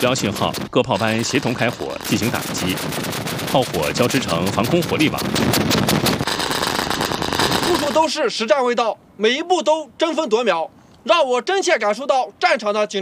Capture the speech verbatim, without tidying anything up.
标信号，各炮班协同开火进行打击，炮火交织成防空火力网。 处处都是实战味道，每一步都争分夺秒，让我真切感受到战场的紧张。